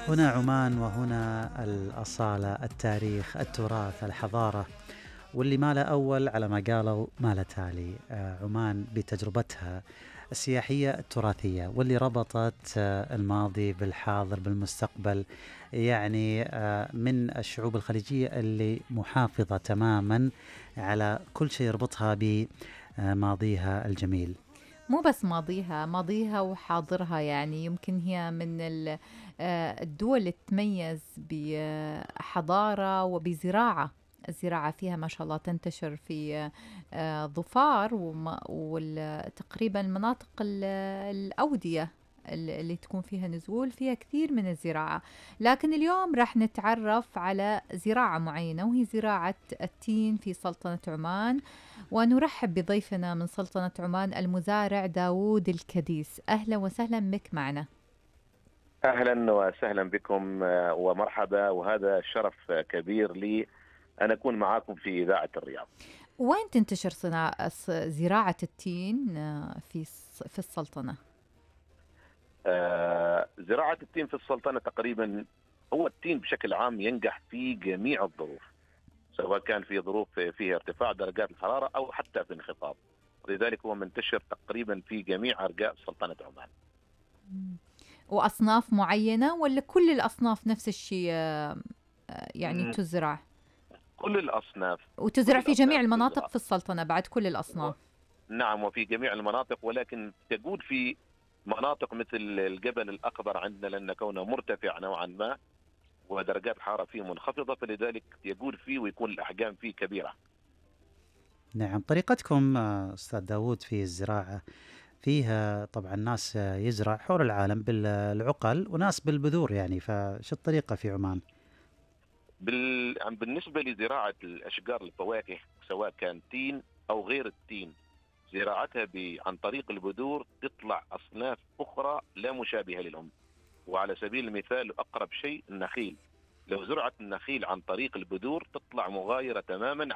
هنا عمان، وهنا الأصالة، التاريخ، التراث، الحضارة، واللي ما له أول على ما قالوا ما له تالي. عمان بتجربتها السياحية التراثية، واللي ربطت الماضي بالحاضر بالمستقبل، يعني من الشعوب الخليجية اللي محافظة تماما على كل شيء يربطها بماضيها الجميل. مو بس ماضيها وحاضرها، يعني يمكن هي من الدول اللي تتميز بحضارة وبزراعة. الزراعة فيها ما شاء الله تنتشر في ظفار وتقريبا مناطق الأودية اللي تكون فيها نزول فيها كثير من الزراعة. لكن اليوم راح نتعرف على زراعة معينة، وهي زراعة التين في سلطنة عمان. ونرحب بضيفنا من سلطنة عمان المزارع داوود الكديس. أهلا وسهلا بك معنا. أهلا وسهلا بكم ومرحبا، وهذا شرف كبير لي أن أكون معكم في إذاعة الرياض. وين تنتشر زراعة التين في السلطنة؟ زراعة التين في السلطنة تقريبا، هو التين بشكل عام ينجح في جميع الظروف، سواء كان في ظروف فيها ارتفاع درجات الحرارة أو حتى في انخفاض. لذلك هو منتشر تقريبا في جميع أرجاء سلطنة عمان. مم. وأصناف معينة ولا كل الأصناف نفس الشيء؟ يعني مم، تزرع كل الأصناف. كل وتزرع في جميع الأصناف المناطق تزرع. في السلطنة بعد كل الأصناف. نعم، وفي جميع المناطق، ولكن تجود في مناطق مثل الجبل الأخضر عندنا، لأن كونه مرتفع نوعا ما ودرجات الحرارة فيه منخفضة، فلذلك يجود فيه ويكون الأحجام فيه كبيرة. نعم، طريقتكم أستاذ داود في الزراعة فيها طبعا ناس يزرع حول العالم بالعقل وناس بالبذور، يعني فشو الطريقة في عمان؟ بالنسبة لزراعة الأشجار الفواكه، سواء كان تين أو غير التين، زراعتها عن طريق البذور تطلع أصناف أخرى لا مشابهة للأم. وعلى سبيل المثال أقرب شيء النخيل، لو زرعت النخيل عن طريق البذور تطلع مغايرة تماما